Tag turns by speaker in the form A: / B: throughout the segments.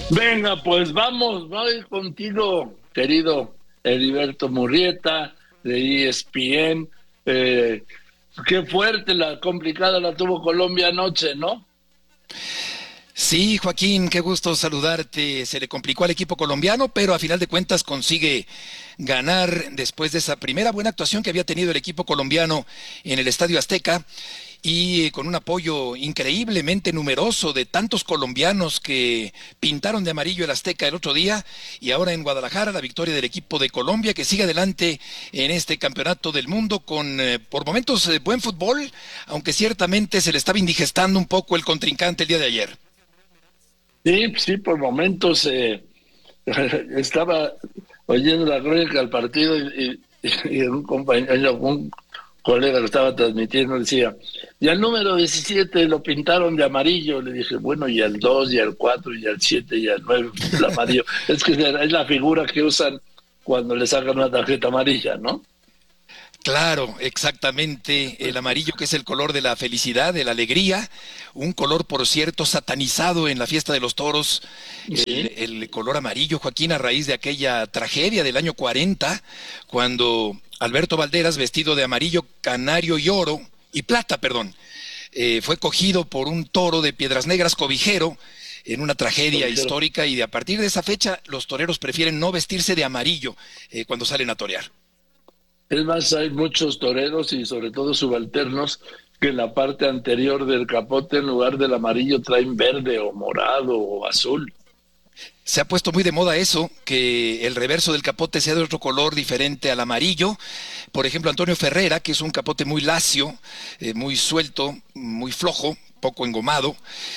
A: Venga, pues vamos, voy contigo, querido Heriberto Murrieta, de ESPN. Eh, Qué fuerte, la complicada la tuvo Colombia anoche, ¿no?
B: Sí, Joaquín, qué gusto saludarte. Se le complicó al equipo colombiano, pero a final de cuentas consigue ganar después de esa primera buena actuación que había tenido el equipo colombiano en el Estadio Azteca y con un apoyo increíblemente numeroso de tantos colombianos que pintaron de amarillo el Azteca el otro día y ahora en Guadalajara la victoria del equipo de Colombia que sigue adelante en este campeonato del mundo con por momentos buen fútbol, aunque ciertamente se le estaba indigestando un poco el contrincante el día de ayer.
A: Sí, sí, por momentos estaba oyendo la crónica del partido y un compañero, un colega que estaba transmitiendo decía, y al número 17 lo pintaron de amarillo. Le dije, bueno, y al 2 y al 4 y al 7 y al 9 el amarillo. Es que es la figura que usan cuando le sacan una tarjeta amarilla, ¿no?
B: Claro, exactamente. El amarillo que es el color de la felicidad, de la alegría, un color, por cierto, satanizado en la fiesta de los toros,
A: Sí.
B: el color amarillo, Joaquín, a raíz de aquella tragedia del año 40, cuando Alberto Valderas, vestido de amarillo, canario y oro, y plata, perdón, fue cogido por un toro de Piedras Negras cobijero en una
A: Lo
B: tragedia
A: dijeron.
B: histórica y a partir de esa fecha los toreros prefieren no vestirse de amarillo cuando salen a torear.
A: Es más, hay muchos toreros y sobre todo subalternos que en la parte anterior del capote, en lugar del amarillo, traen verde o morado o azul.
B: Se ha puesto muy de moda eso, que el reverso del capote sea de otro color diferente al amarillo. Por ejemplo, Antonio Ferrera, que es un capote muy lacio, muy suelto, muy flojo, poco engomado,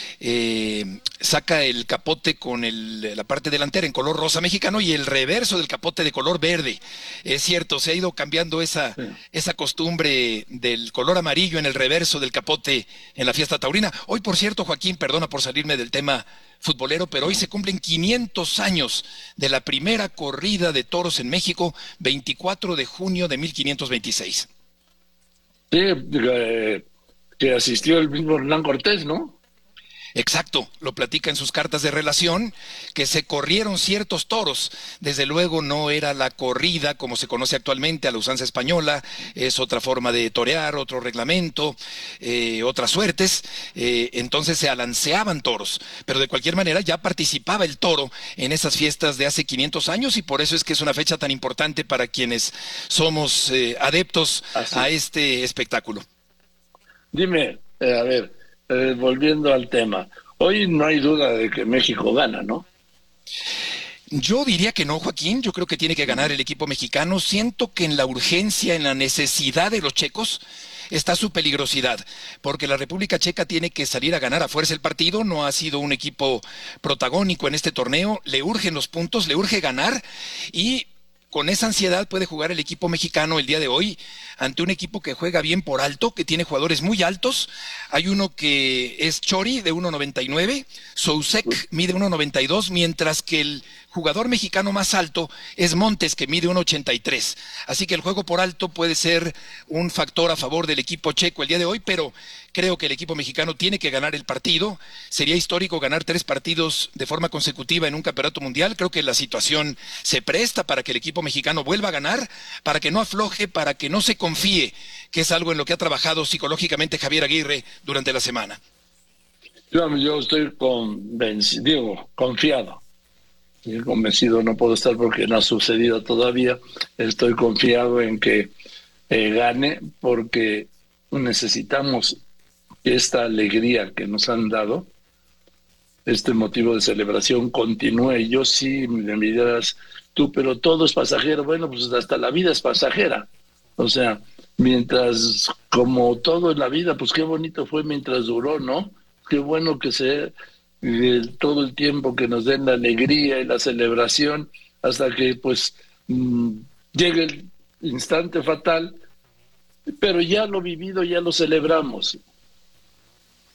B: saca el capote con la parte delantera en color rosa mexicano y el reverso del capote de color verde. Es cierto, se ha ido cambiando
A: Sí.
B: esa costumbre del color amarillo en el reverso del capote en la fiesta taurina. Hoy, por cierto, Joaquín, perdona por salirme del tema futbolero, pero hoy se cumplen 500 años de la primera corrida de toros en México, 24 de junio de 1526.
A: Sí, que asistió el mismo Hernán Cortés, ¿no?
B: Exacto, lo platica en sus cartas de relación, que se corrieron ciertos toros. Desde luego no era la corrida como se conoce actualmente a la usanza española, es otra forma de torear, otro reglamento, otras suertes. Entonces se alanceaban toros, pero de cualquier manera ya participaba el toro en esas fiestas de hace 500 años y por eso es que es una fecha tan importante para quienes somos adeptos a
A: Así.
B: este espectáculo.
A: Dime, a ver, volviendo al tema, hoy no hay duda de que México gana, ¿no?
B: Yo diría que no, Joaquín. Yo creo que tiene que ganar
A: Mm.
B: el equipo mexicano. Siento que en la urgencia, en la necesidad de los checos, está su peligrosidad, porque la República Checa tiene que salir a ganar a fuerza el partido. No ha sido un equipo protagónico en este torneo. Le urgen los puntos, le urge ganar y con esa ansiedad puede jugar el equipo mexicano el día de hoy ante un equipo que juega bien por alto, que tiene jugadores muy altos. Hay uno que es Chori de 1.99, Sousek mide 1.92, mientras que el jugador mexicano más alto es Montes, que mide 1.83. Así que el juego por alto puede ser un factor a favor del equipo checo el día de hoy, pero creo que el equipo mexicano tiene que ganar el partido. Sería histórico ganar 3 partidos de forma consecutiva en un campeonato mundial. Creo que la situación se presta para que el equipo mexicano vuelva a ganar, para que no afloje, para que no se confíe, que es algo en lo que ha trabajado psicológicamente Javier Aguirre durante la semana.
A: Yo estoy convencido, digo, confiado. Y convencido no puedo estar porque no ha sucedido todavía. Estoy confiado en que gane porque necesitamos que esta alegría que nos han dado, este motivo de celebración continúe. Yo sí me dirás tú, pero todo es pasajero. Bueno, pues hasta la vida es pasajera. O sea, mientras, como todo en la vida, pues qué bonito fue mientras duró, ¿no? Qué bueno que sea todo el tiempo que nos den la alegría y la celebración hasta que pues llegue el instante fatal, pero ya lo vivido, ya lo celebramos.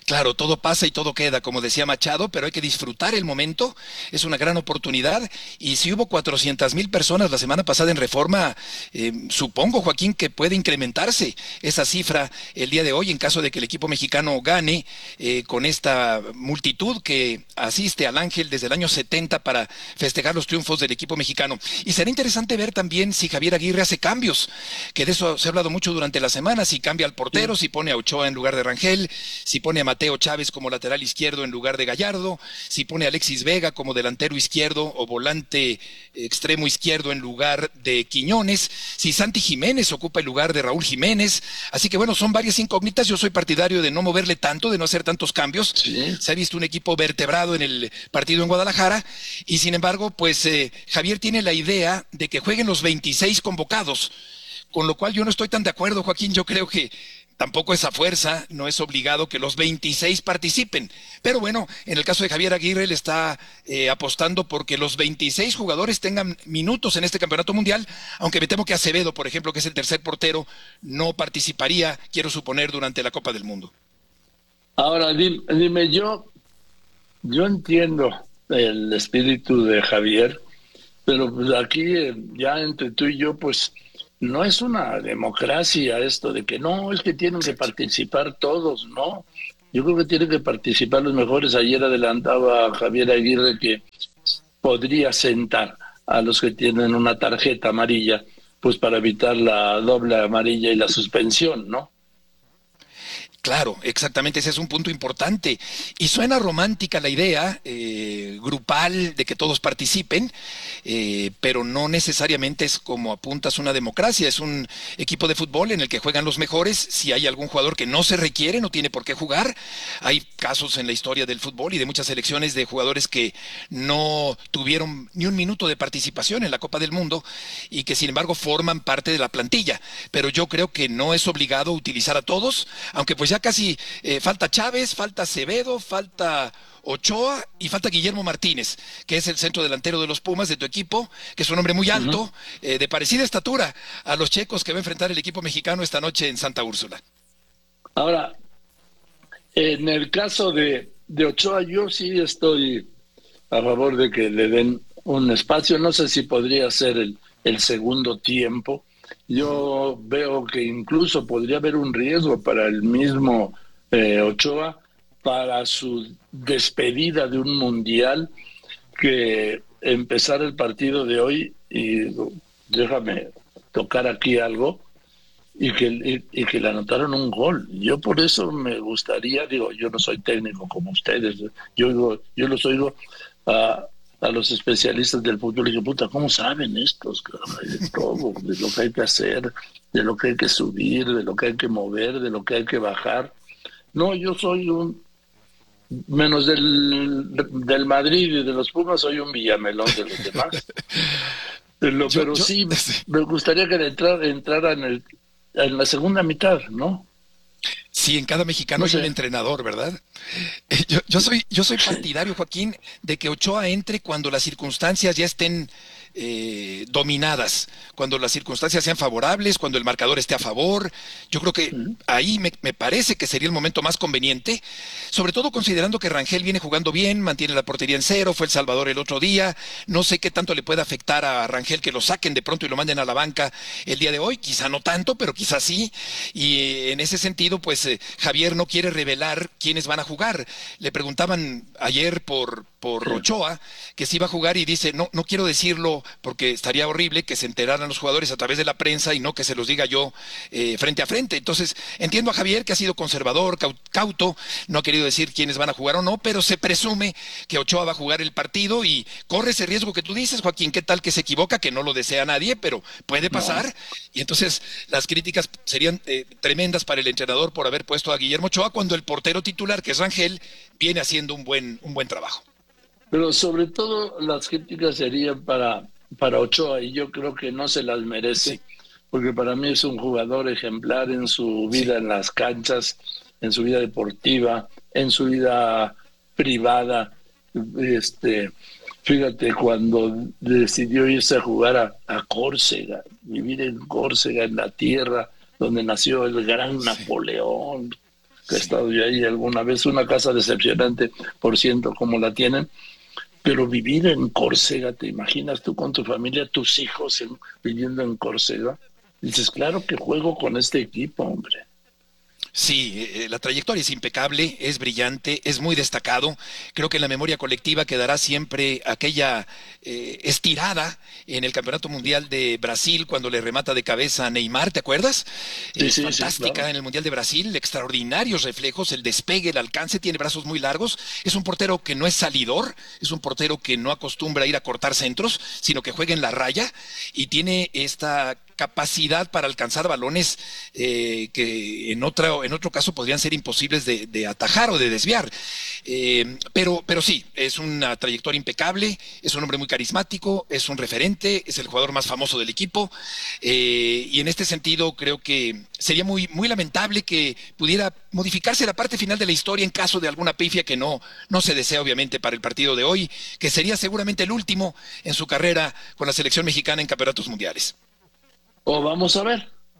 B: Claro, todo pasa y todo queda, como decía Machado, pero hay que disfrutar el momento, es una gran oportunidad. Y si hubo 400,000 personas la semana pasada en Reforma, supongo, Joaquín, que puede incrementarse esa cifra el día de hoy en caso de que el equipo mexicano gane, con esta multitud que asiste al Ángel desde el año 70 para festejar los triunfos del equipo mexicano. Y será interesante ver también si Javier Aguirre hace cambios, que de eso se ha hablado mucho durante la semana, si cambia al portero, si pone a Ochoa en lugar de Rangel, si pone a Mateo Chávez como lateral izquierdo en lugar de Gallardo, si pone a Alexis Vega como delantero izquierdo o volante extremo izquierdo en lugar de Quiñones, si Santi Jiménez ocupa el lugar de Raúl Jiménez. Así que bueno, son varias incógnitas. Yo soy partidario de no moverle tanto, de no hacer tantos cambios.
A: Sí.
B: Se ha visto un equipo vertebrado en el partido en Guadalajara y sin embargo, pues Javier tiene la idea de que jueguen los 26 convocados, con lo cual yo no estoy tan de acuerdo, Joaquín. Yo creo que tampoco esa fuerza, no es obligado que los 26 participen. Pero bueno, en el caso de Javier Aguirre, le está apostando porque los 26 jugadores tengan minutos en este campeonato mundial, aunque me temo que Acevedo, por ejemplo, que es el tercer portero, no participaría, quiero suponer, durante la Copa del Mundo.
A: Ahora, dime, yo entiendo el espíritu de Javier, pero pues aquí ya entre tú y yo, pues no es una democracia esto de que no, es que tienen que participar todos, no. Yo creo que tienen que participar los mejores. Ayer adelantaba Javier Aguirre que podría sentar a los que tienen una tarjeta amarilla, pues para evitar la doble amarilla y la suspensión, ¿no?
B: Claro, exactamente, ese es un punto importante. Y suena romántica la idea grupal de que todos participen, pero no necesariamente es como apuntas una democracia. Es un equipo de fútbol en el que juegan los mejores. Si hay algún jugador que no se requiere, no tiene por qué jugar. Hay casos en la historia del fútbol y de muchas selecciones de jugadores que no tuvieron ni un minuto de participación en la Copa del Mundo y que sin embargo forman parte de la plantilla. Pero yo creo que no es obligado utilizar a todos, aunque pues ya casi falta Chávez, falta Acevedo, falta Ochoa y falta Guillermo Martínez, que es el centro delantero de los Pumas, de tu equipo, que es un hombre muy alto, de parecida estatura a los checos que va a enfrentar el equipo mexicano esta noche en Santa Úrsula.
A: Ahora, en el caso de Ochoa, yo sí estoy a favor de que le den un espacio. No sé si podría ser el segundo tiempo. Yo veo que incluso podría haber un riesgo para el mismo Ochoa, para su despedida de un mundial, que empezar el partido de hoy, y déjame tocar aquí algo, y que le anotaron un gol. Yo por eso me gustaría, digo, yo no soy técnico como ustedes, yo los oigo a los especialistas del fútbol y digo, puta, ¿cómo saben estos? De todo, de lo que hay que hacer, de lo que hay que subir, de lo que hay que mover, de lo que hay que bajar. No, yo soy menos del Madrid y de los Pumas, soy un Villamelón de los demás. Pero sí, me gustaría que entrara en la segunda mitad, ¿no?
B: Sí, en cada mexicano hay un entrenador, ¿verdad? Yo soy partidario, Joaquín, de que Ochoa entre cuando las circunstancias ya estén dominadas, cuando las circunstancias sean favorables, cuando el marcador esté a favor. Yo creo que ahí me parece que sería el momento más conveniente, sobre todo considerando que Rangel viene jugando bien, mantiene la portería en cero, fue El Salvador el otro día. No sé qué tanto le puede afectar a Rangel que lo saquen de pronto y lo manden a la banca el día de hoy, quizá no tanto, pero quizá sí. Y en ese sentido, pues Javier no quiere revelar quiénes van a jugar. Le preguntaban ayer por Ochoa que si iba a jugar y dice, no quiero decirlo porque estaría horrible que se enteraran los jugadores a través de la prensa y no que se los diga yo frente a frente. Entonces entiendo a Javier, que ha sido conservador, cauto, no ha querido decir quiénes van a jugar o no, pero se presume que Ochoa va a jugar el partido y corre ese riesgo que tú dices, Joaquín. ¿Qué tal que se equivoca? Que no lo desea nadie, pero puede pasar. No. Y entonces las críticas serían tremendas para el entrenador por haber puesto a Guillermo Ochoa cuando el portero titular, que es Rangel, viene haciendo un buen trabajo.
A: Pero sobre todo las críticas serían para Ochoa, y yo creo que no se las merece, porque para mí es un jugador ejemplar en su vida en las canchas, en su vida deportiva, en su vida privada. Fíjate, cuando decidió irse a jugar a Córcega, vivir en Córcega, en la tierra donde nació el gran Napoleón, que he
B: Sí.
A: estado yo ahí alguna vez, una casa decepcionante, por ciento, como la tienen, pero vivir en Córcega, ¿te imaginas tú con tu familia, tus hijos viviendo en Córcega? Dices, claro que juego con este equipo, hombre.
B: Sí, la trayectoria es impecable, es brillante, es muy destacado. Creo que en la memoria colectiva quedará siempre aquella estirada en el Campeonato Mundial de Brasil cuando le remata de cabeza a Neymar, ¿te acuerdas?
A: Sí, sí, sí,
B: Fantástica
A: claro.
B: en el Mundial de Brasil, extraordinarios reflejos, el despegue, el alcance, tiene brazos muy largos. Es un portero que no es salidor, es un portero que no acostumbra a ir a cortar centros, sino que juega en la raya y tiene esta capacidad para alcanzar balones que en otro caso podrían ser imposibles de atajar o de desviar. Pero sí, es una trayectoria impecable, es un hombre muy carismático, es un referente, es el jugador más famoso del equipo, y en este sentido creo que sería muy lamentable que pudiera modificarse la parte final de la historia en caso de alguna pifia que no se desea obviamente para el partido de hoy, que sería seguramente el último en su carrera con la selección mexicana en campeonatos mundiales.
A: O vamos a ver.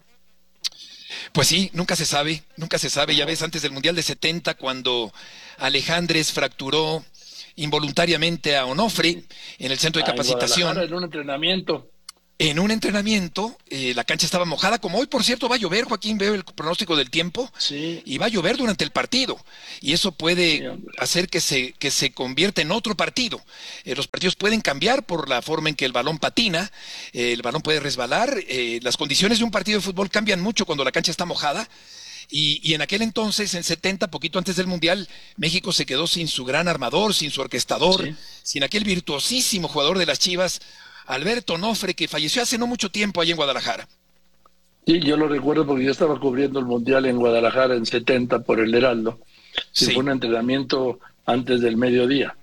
B: Pues sí, nunca se sabe. Ya ves, antes del Mundial de 70, cuando Alejandres fracturó involuntariamente a Onofre en el centro de
A: En Guadalajara,
B: capacitación,
A: en un entrenamiento.
B: en un entrenamiento, la cancha estaba mojada, como hoy, por cierto, va a llover, Joaquín, veo el pronóstico del tiempo,
A: Sí,
B: y va a llover durante el partido, y eso
A: sí,
B: puede
A: hombre.
B: hacer que se convierta en otro partido. Los partidos pueden cambiar por la forma en que el balón patina, el balón puede resbalar, las condiciones de un partido de fútbol cambian mucho cuando la cancha está mojada, y en aquel entonces, en 70, poquito antes del Mundial, México se quedó sin su gran armador, sin su orquestador,
A: Sí.
B: sin aquel virtuosísimo jugador de las Chivas, Alberto Nofre, que falleció hace no mucho tiempo allá en Guadalajara.
A: Sí, yo lo recuerdo porque yo estaba cubriendo el Mundial en Guadalajara en 70 por el Heraldo. Sí, fue
B: Sí,
A: un entrenamiento antes del mediodía.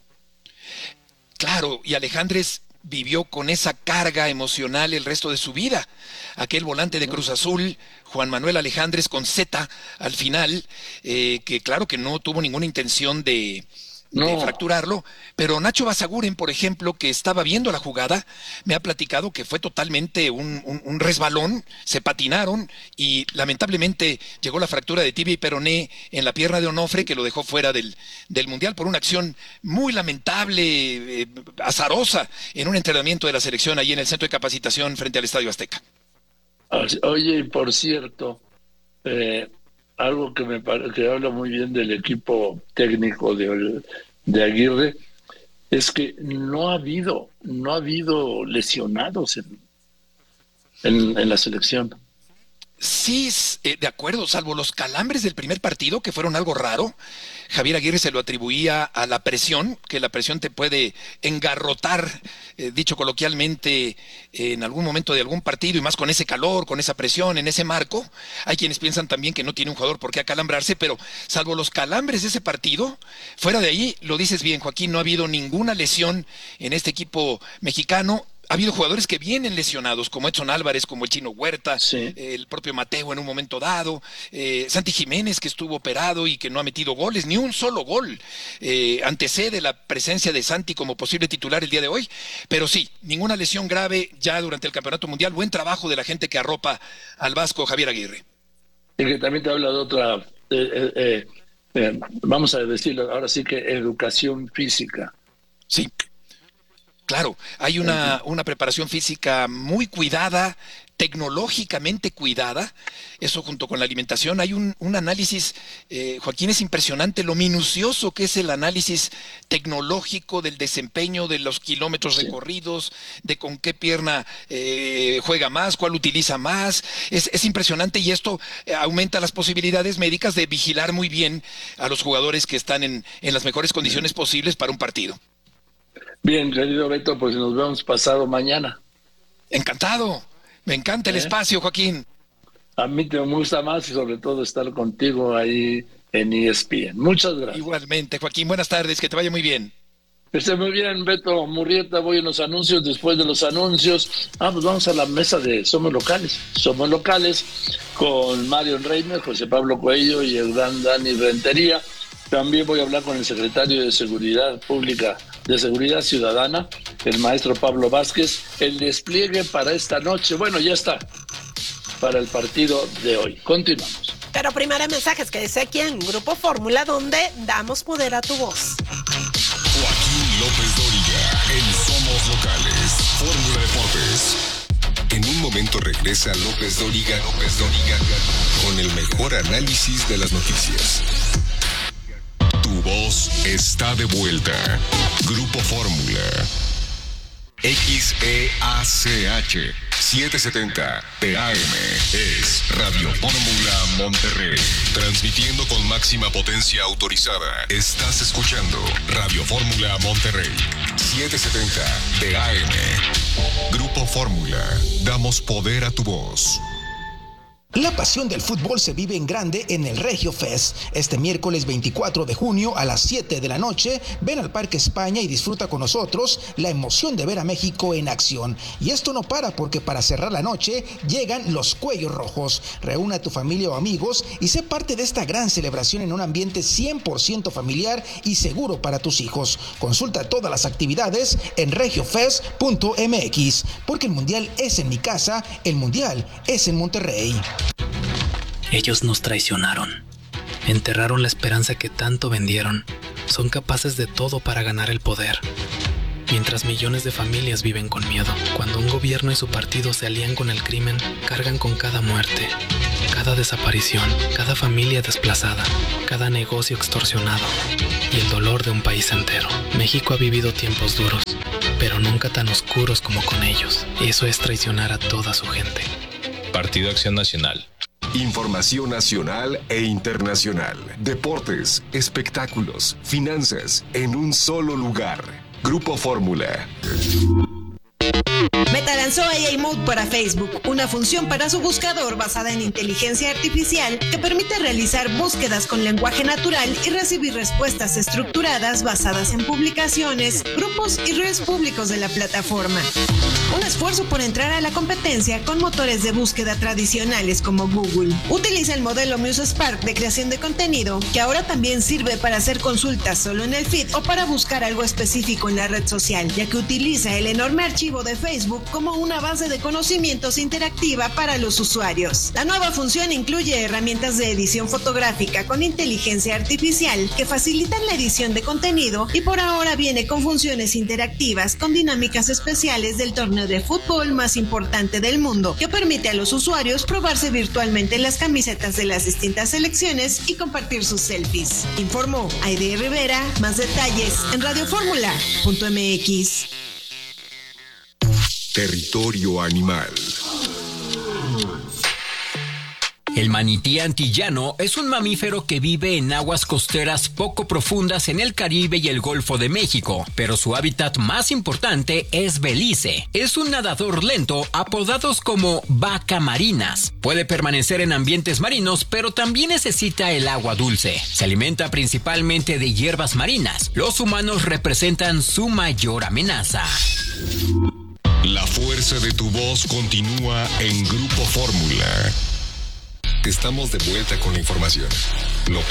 B: claro, y Alejandres vivió con esa carga emocional el resto de su vida. Aquel volante de
A: ¿No?
B: Cruz Azul, Juan Manuel Alejandres con Z al final, que claro que no tuvo ninguna intención de
A: No,
B: fracturarlo, pero Nacho Basaguren, por ejemplo, que estaba viendo la jugada, me ha platicado que fue totalmente un resbalón, se patinaron y lamentablemente llegó la fractura de tibia y peroné en la pierna de Onofre que lo dejó fuera del Mundial por una acción muy lamentable, azarosa, en un entrenamiento de la selección ahí en el centro de capacitación frente al Estadio Azteca.
A: oye, y por cierto, eh, algo que habla muy bien del equipo técnico de Aguirre es que no ha habido lesionados en la selección.
B: Sí, de acuerdo, salvo los calambres del primer partido, que fueron algo raro. Javier Aguirre se lo atribuía a la presión, que la presión te puede engarrotar, dicho coloquialmente, en algún momento de algún partido, y más con ese calor, con esa presión, en ese marco. Hay quienes piensan también que no tiene un jugador por qué acalambrarse, pero salvo los calambres de ese partido, fuera de ahí, lo dices bien, Joaquín, no ha habido ninguna lesión en este equipo mexicano. Ha habido jugadores que vienen lesionados, como Edson Álvarez, como el Chino Huerta,
A: Sí.
B: el propio Mateo en un momento dado, Santi Jiménez que estuvo operado y que no ha metido goles, ni un solo gol. Antecede la presencia de Santi como posible titular el día de hoy, pero sí, ninguna lesión grave ya durante el Campeonato Mundial. Buen trabajo de la gente que arropa al Vasco Javier Aguirre.
A: Y que también te habla de otra, vamos a decirlo ahora sí que educación física.
B: Sí, claro, hay una preparación física muy cuidada, tecnológicamente cuidada, eso junto con la alimentación. Hay un análisis, Joaquín, es impresionante lo minucioso que es el análisis tecnológico del desempeño de los kilómetros
A: Sí.
B: recorridos, de con qué pierna juega más, cuál utiliza más. Es impresionante y esto aumenta las posibilidades médicas de vigilar muy bien a los jugadores que están en las mejores condiciones posibles para un partido.
A: Bien, querido Beto, pues nos vemos pasado mañana.
B: Encantado. Me encanta el
A: ¿Eh?
B: espacio, Joaquín.
A: A mí te gusta más y sobre todo estar contigo ahí en ESPN. Muchas gracias.
B: Igualmente, Joaquín. Buenas tardes. Que te vaya muy bien.
A: Que esté muy bien, Beto Murrieta. Voy en los anuncios. Después de los anuncios, pues vamos a la mesa de Somos Locales. Somos Locales con Mario Reimer, José Pablo Coello y el gran Dani Rentería. También voy a hablar con el secretario de Seguridad Pública, de Seguridad Ciudadana, el maestro Pablo Vázquez. El despliegue para esta noche, bueno, ya está, para el partido de hoy. Continuamos.
C: Pero primero hay mensajes que dice aquí en Grupo Fórmula, donde damos poder a tu voz.
D: Joaquín López Dóriga, en Somos Locales, Fórmula Deportes. En un momento regresa López Dóriga con el mejor análisis de las noticias. Tu voz está de vuelta. Grupo Fórmula. XEACH 770 PAM es Radio Fórmula Monterrey. Transmitiendo con máxima potencia autorizada. Estás escuchando Radio Fórmula Monterrey 770 PAM. Grupo Fórmula. Damos poder a tu voz.
E: La pasión del fútbol se vive en grande en el Regio Fest. Este miércoles 24 de junio a las 7 de la noche, ven al Parque España y disfruta con nosotros la emoción de ver a México en acción. Y esto no para, porque para cerrar la noche llegan los Cuellos Rojos. Reúne a tu familia o amigos y sé parte de esta gran celebración en un ambiente 100% familiar y seguro para tus hijos. Consulta todas las actividades en regiofest.mx, porque el mundial es en mi casa, el mundial es en Monterrey.
F: Ellos nos traicionaron, enterraron la esperanza que tanto vendieron, son capaces de todo para ganar el poder. Mientras millones de familias viven con miedo, cuando un gobierno y su partido se alían con el crimen, cargan con cada muerte, cada desaparición, cada familia desplazada, cada negocio extorsionado y el dolor de un país entero. México ha vivido tiempos duros, pero nunca tan oscuros como con ellos. Eso es traicionar a toda su gente.
G: Partido Acción Nacional.
D: Información nacional e internacional. Deportes, espectáculos, finanzas, en un solo lugar. Grupo Fórmula.
H: Meta lanzó AI Mode para Facebook, una función para su buscador basada en inteligencia artificial que permite realizar búsquedas con lenguaje natural y recibir respuestas estructuradas basadas en publicaciones, grupos y redes públicos de la plataforma. Un esfuerzo por entrar a la competencia con motores de búsqueda tradicionales como Google. Utiliza el modelo MuseSpark de creación de contenido, que ahora también sirve para hacer consultas solo en el feed o para buscar algo específico en la red social, ya que utiliza el enorme archivo de Facebook como una base de conocimientos interactiva para los usuarios. La nueva función incluye herramientas de edición fotográfica con inteligencia artificial que facilitan la edición de contenido y por ahora viene con funciones interactivas con dinámicas especiales del torneo de fútbol más importante del mundo, que permite a los usuarios probarse virtualmente las camisetas de las distintas selecciones y compartir sus selfies. Informó Aide Rivera. Más detalles en radioformula.mx.
D: Territorio animal.
I: El manití antillano es un mamífero que vive en aguas costeras poco profundas en el Caribe y el Golfo de México, pero su hábitat más importante es Belice. Es un nadador lento, apodados como vaca marinas. Puede permanecer en ambientes marinos, pero también necesita el agua dulce. Se alimenta principalmente de hierbas marinas. Los humanos representan su mayor amenaza.
D: La fuerza de tu voz continúa en Grupo Fórmula. Estamos de vuelta con la información.